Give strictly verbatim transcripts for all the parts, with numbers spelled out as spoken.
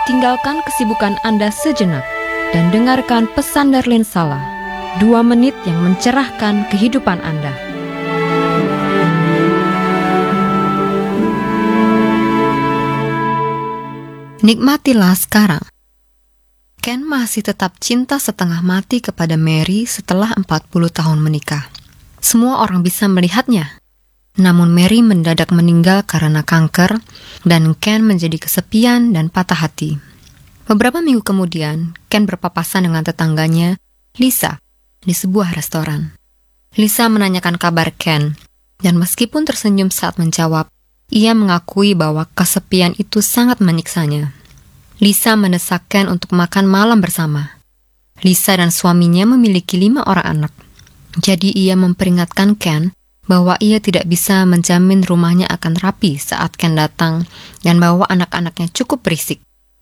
tinggalkan kesibukan Anda sejenak dan dengarkan pesan Darlene Sala, dua menit yang mencerahkan kehidupan Anda. Nikmatilah sekarang. Ken masih tetap cinta setengah mati kepada Mary setelah empat puluh tahun menikah. Semua orang bisa melihatnya. Namun Mary mendadak meninggal karena kanker dan Ken menjadi kesepian dan patah hati. Beberapa minggu kemudian, Ken berpapasan dengan tetangganya, Lisa, di sebuah restoran. Lisa menanyakan kabar Ken, dan meskipun tersenyum saat menjawab, ia mengakui bahwa kesepian itu sangat menyiksanya. Lisa mendesak Ken untuk makan malam bersama. Lisa dan suaminya memiliki lima orang anak. Jadi ia memperingatkan Ken bahwa ia tidak bisa menjamin rumahnya akan rapi saat Ken datang dan bahwa anak-anaknya cukup berisik.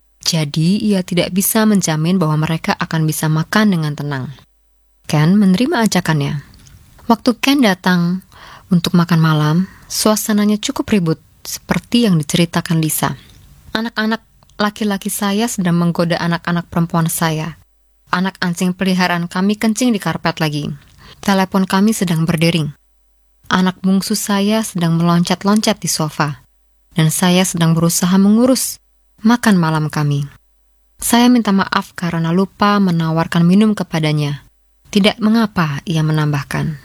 Jadi ia tidak bisa menjamin bahwa mereka akan bisa makan dengan tenang. Ken menerima ajakannya. Waktu Ken datang untuk makan malam, suasananya cukup ribut seperti yang diceritakan Lisa. Anak-anak laki-laki saya sedang menggoda anak-anak perempuan saya. Anak anjing peliharaan kami kencing di karpet lagi. Telepon kami sedang berdering. Anak bungsu saya sedang meloncat-loncat di sofa. Dan saya sedang berusaha mengurus makan malam kami. Saya minta maaf karena lupa menawarkan minum kepadanya. Tidak mengapa, ia menambahkan.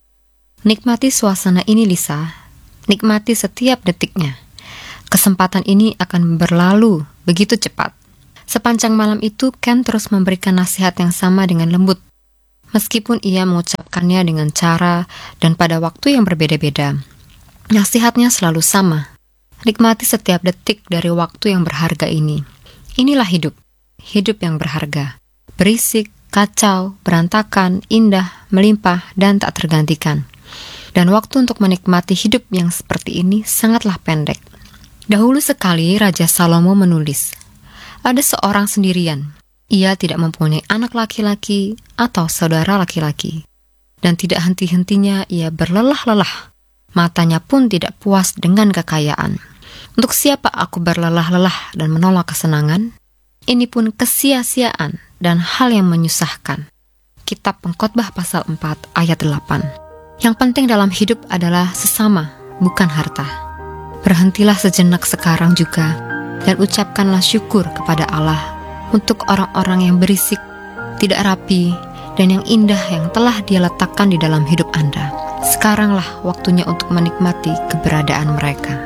Nikmati suasana ini, Lisa. Nikmati setiap detiknya. Kesempatan ini akan berlalu begitu cepat. Sepanjang malam itu, Ken terus memberikan nasihat yang sama dengan lembut. Meskipun ia mengucapkannya dengan cara dan pada waktu yang berbeda-beda. Nasihatnya selalu sama. Nikmati setiap detik dari waktu yang berharga ini. Inilah hidup. Hidup yang berharga. Berisik, kacau, berantakan, indah, melimpah, dan tak tergantikan. Dan waktu untuk menikmati hidup yang seperti ini sangatlah pendek. Dahulu sekali Raja Salomo menulis, ada seorang sendirian. Ia tidak mempunyai anak laki-laki atau saudara laki-laki. Dan tidak henti-hentinya ia berlelah-lelah. Matanya pun tidak puas dengan kekayaan. Untuk siapa aku berlelah-lelah dan menolak kesenangan? Ini pun kesia-siaan dan hal yang menyusahkan. Kitab Pengkhotbah pasal empat ayat delapan. Yang penting dalam hidup adalah sesama, bukan harta. Berhentilah sejenak sekarang juga dan ucapkanlah syukur kepada Allah untuk orang-orang yang berisik, tidak rapi, dan yang indah yang telah Dia letakkan di dalam hidup Anda. Sekaranglah waktunya untuk menikmati keberadaan mereka.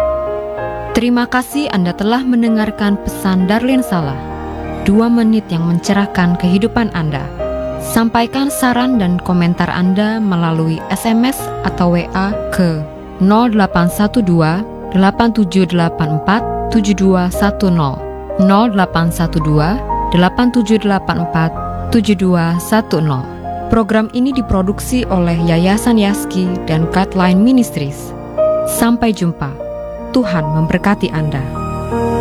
Terima kasih Anda telah mendengarkan pesan Darlene Sala, dua menit yang mencerahkan kehidupan Anda. Sampaikan saran dan komentar Anda melalui S M S atau W A ke nol delapan satu dua delapan tujuh delapan empat tujuh dua satu nol nol delapan satu dua delapan tujuh delapan empat tujuh dua satu nol. Program ini diproduksi oleh Yayasan Yaski dan Guideline Ministries. Sampai jumpa. Tuhan memberkati Anda.